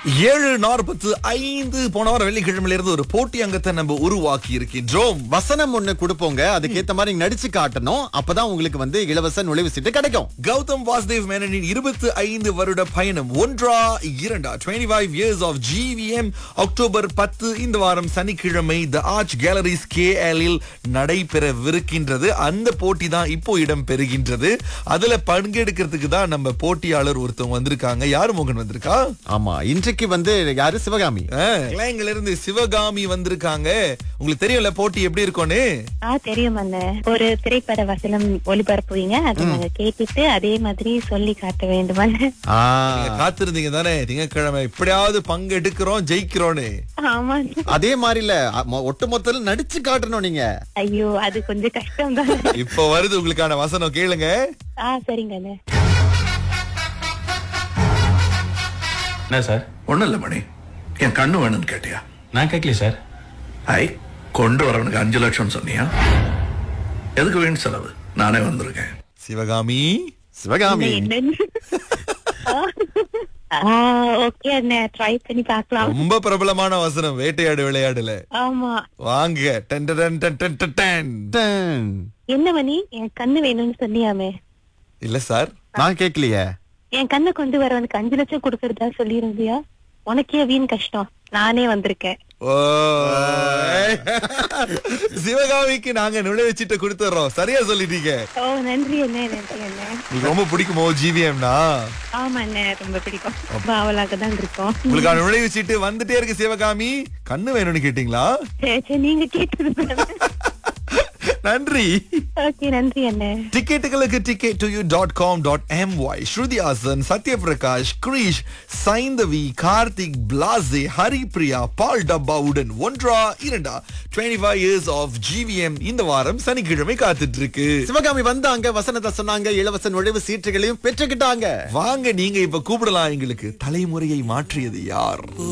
7:45 போன வாரம் வெள்ளிக்கிழமையில இருந்து ஒரு போட்டி அங்கத்தை நம்ம உருவாக்கி இருக்கின்றோம். வசனம் ஒண்ணு கொடுப்போங்க, அதுக்கேத்த மாதிரி நீங்க நடிச்சு காட்டணும். அப்பதான் உங்களுக்கு வந்து இலவச நுழைவு சீட்டு கிடைக்கும். கௌதம் வாசுதேவ் மேனனின் 25 வருட பயணம் ஒன்றா இரண்டா 25 years of GVM அக்டோபர் 10 இந்த வாரம் சனிக்கிழமை தி ஆர்ச் கேலரிஸ் KL-இல் நடைபெறவிருக்கின்றது. அந்த போட்டி தான் இப்போ இடம் பெறுகின்றது. அதுல பங்கெடுக்கிறதுக்கு தான் நம்ம போட்டியாளர் ஒருத்தவங்க வந்திருக்காங்க. யாரு மோகன் வந்திருக்கா? ஆமா, இன்றைக்கு வந்து யாரு? சிவகாமி. இளைஞர்ல இருந்து சிவகாமி வந்திருக்காங்க. உங்களுக்கு தெரியும்ல போட்டி எப்படி இருக்கும்னு? தெரியும் அண்ணே. ஒரு திரைப்பட வசனம் ஒளிபரப்புவீங்க, அதை நாங்க கேட்டுட்டு அதே மாதிரி சொல்லி காட்ட வேண்டுமா? காத்திருந்தீங்க தானே திங்கட்கிழமை எப்படியாவது பங்கெடுக்கிறோம் ஜெயிக்கிறோன்னு. ஆமா. அதே மாதிரி இல்ல, ஒட்டு மொத்தத்துல நடிச்சு காட்டணும் நீங்க. ஐயோ, அது கொஞ்சம் கஷ்டம் தான். இப்ப வருது உங்களுக்கான வசனம், கேளுங்க. சரிங்க அண்ணே. என்ன சார்? ஒன்றும் இல்லை மணி, என் கண்ணு வேணும்னு கேட்டியா? நான் கேட்கல சார். ஐ, கொண்டு வரவனுக்கு 5 லட்சம் சொன்னியா? எதுக்கு வீண் செலவு? நானே வந்திருக்கேன். சிவகாமி சிவகாமி ஓகே அண்ணே, ட்ரை பண்ணி பார்க்கலாம். ரொம்ப பிரபலமான வசனம் வேட்டையாடு விளையாடுல. ஆமா, வாங்க. Done done done done done done. Ton. என்ன மணி, என் கண்ணு வேணும்னு சொன்னியாமே? இல்ல சார், நான் கேட்கலையே. என் கண்ணை கொண்டு வரவனுக்கு 5 லட்சம் கொடுக்கறதா சொல்லிருந்தியா? உனக்கே வீண் கஷ்டம், நானே வந்திருக்கேன். ஓ, சிவகாமிக்கு நாங்க நுழைவுச்சீட்டை கொடுத்துறோம். சரியா சொல்லிட்டீங்க. ஓ, நன்றி அண்ணே, நன்றி அண்ணே. உங்களுக்கு ரொம்ப பிடிக்குமோ GVMனா? ஆமா அண்ணே, ரொம்ப பிடிக்கும். ரொம்ப ஆவலாக தான் இருக்கோம். உங்களுக்கான நுழைவுச்சீட்டு வந்துட்டே இருக்கு சிவகாமி. கண்ணு வேணும்னு கேட்டீங்களா? சரி, நீங்க கேட்டது. நன்றி. ஓகே, நன்றி அண்ணே. டிக்கெட்டுகளுக்கு ticket2you.com.my. ஸ்ருதி ஹாசன், சத்யபிரகாஷ், கிரீஷ், சைந்தவி, கார்த்திக், பிளாசே, ஹரிப்ரியா, பால் டப்பாவுடன் ஒன்றா இரண்டா 25 years of GVM இந்த வாரம் சனிக்கிழமை காத்துட்டு இருக்கு. சிவகாமி வந்தாங்க, வசனத்தை சொன்னாங்க, இலவச நுழைவு சீட்டுகளையும் பெற்றுக்கிட்டாங்க. வாங்க, நீங்க இப்ப கூப்பிடலாம். எங்களுக்கு தலைமுறையை மாற்றியது யார்?